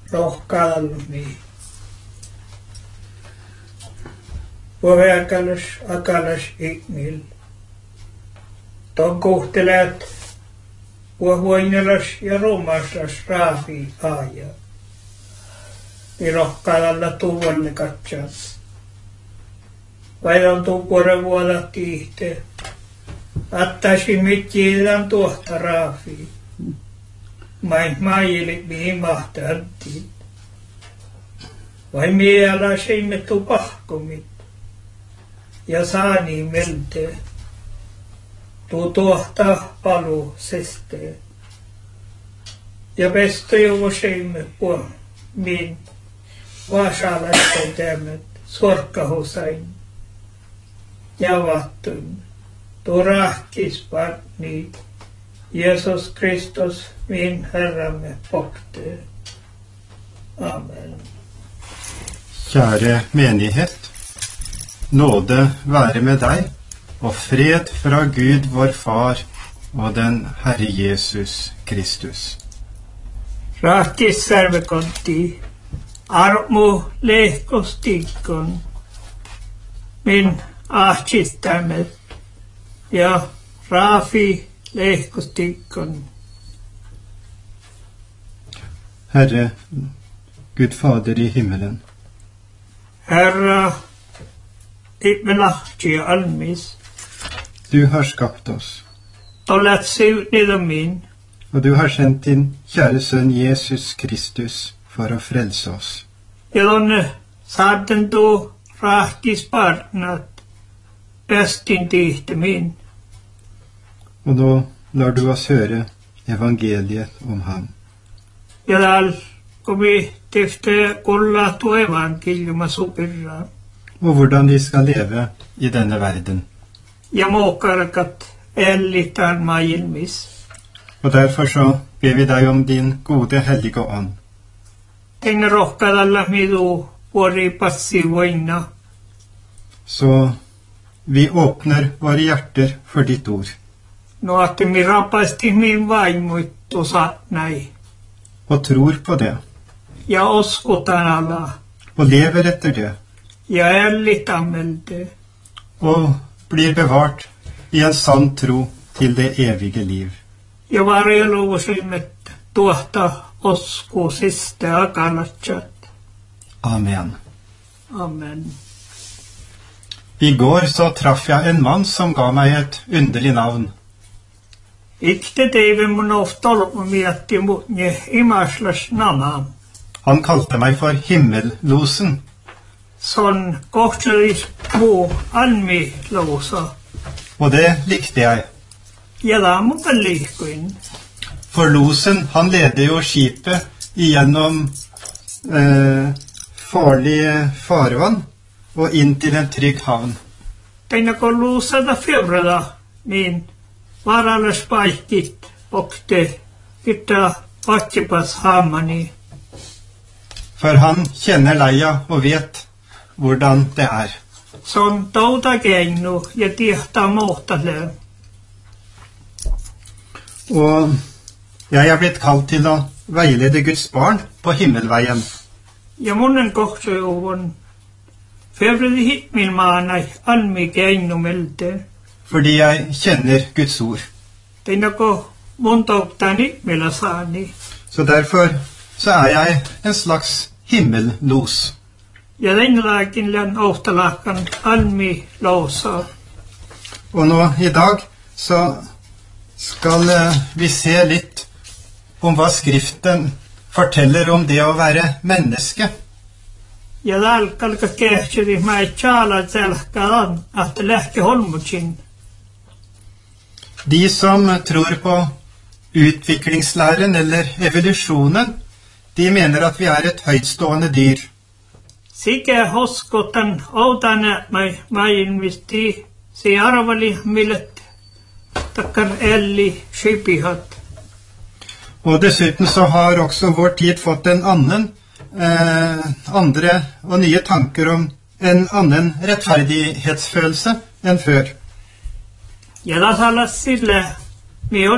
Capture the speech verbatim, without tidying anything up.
rohkaadallumi. Puheakalas akalas ikmil. Tonkuhteleet Puhuinalas ja Roomaslas raafi aaja. Niin rohkaadalla tuvalle katsat. Vaidon tuupore vuoda tiihte. Attaisi mitjiilän tuohta raafi. Main maili mihin mahtaantiin. Vai miellä seimme tupahkomit. Ja saani meltee. Tuu tuohta palu sestee. Ja pesto juo seimme puol. Min vaasalaisten tämmöt sorkkahusain. Ja vattun. Tuu rahkis partni. Jesus Kristus, min Herramme, pokte. Amen. Kjære menighet, nåde være med deg, og fred fra Gud vår Far og den Herre Jesus Kristus. Rahkis servekonti, armo lehkostikon, min ahtsistämet, ja rafi lehkostikon. Herre, Gud Fader i himmelen. Herra, Ibmelahti almis. Du har skapt oss. Olet siutnida min. Og du har sendt din kjære sønn Jesus Kristus for å frelse oss. Ilonne saaden du rahkis partnat, pestin tihte min. Og nå lar du oss høre evangeliet om ham. Jadal komi tifte kulla tu evankeliuma supirra. Og hvordan vi skal leve i denne verden. Ja måkarkat ellitan mailmis. Og derfor så ber vi deg om din gode hellige ånd. Tenga rohkadalla midu vuori passi voina. Så vi åpner våre hjerter for ditt ord. No att mi rapasti min vaimuttu satnai. Og tror på det. Ja uskotan alla. Og lever etter det. Ja ellitan melde. Og blir bevart i en sann tro til det evige liv. Ja varjeluvusilmet tuohta osku siste akalatsat. Amen. Amen. I går så traff jeg en mann som ga meg et underlig navn. Ikte teive mun oftolmu miatti mutne imaslas naman. Han kalte meg for himmellosen. Sånn kohtselis muu almi lausa. Og det likte jeg. Ja laamuta liikuin. For losen, han leder jo skipet igjennom eh, farlig farvann og inn til en trygg havn. Teina kun luusada fyrrada, niin varalas paikit okte pitää vatsipas haamani. For han kjenner leia og vet hvordan det er. Sånn tauta keinu ja tiehtaa mohtaleen. Og jeg er blitt kalt til å veilede Guds barn på himmelveien. Ja monen kohtseuvon fyrradi himmelmaanai almi keinu melte. Fordi jeg kjenner Guds ord. Teina kun mun touktaan himmelasani. Så derfor så er jeg en slags himmellos. Ja lenlaakin län ohtalakan almi lausa. Og nå i dag så skal vi se litt om hva Skriften forteller om det å være menneske. Ja lälkalka kehtsiri mä ei tjaala tselkalan, att lähke holmutsin. De som tror på utviklingslæren eller evolusjonen, de mener at vi er et høytstående dyr. Sikä hoskotan outana mai maailmisti si arvali millet takkar elli skipihat. Og dessuten så har også vår tid fått en annen, eh, andre og nye tanker om en annen rettferdighetsfølelse enn før. Ja tasalas sille mi